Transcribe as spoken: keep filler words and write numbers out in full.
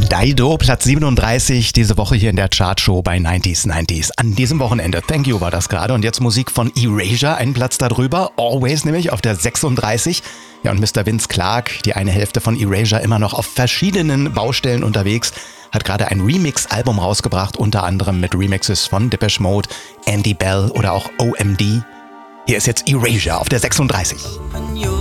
Dido, Platz siebenunddreißig, diese Woche hier in der Chartshow bei neunziger neunzig. An diesem Wochenende. Thank You war das gerade. Und jetzt Musik von Erasure, einen Platz darüber. Always nämlich auf der sechsunddreißig. Ja, und Mister Vince Clarke, die eine Hälfte von Erasure, immer noch auf verschiedenen Baustellen unterwegs, hat gerade ein Remix-Album rausgebracht, unter anderem mit Remixes von Depeche Mode, Andy Bell oder auch O M D. Hier ist jetzt Erasure auf der sechsunddreißig.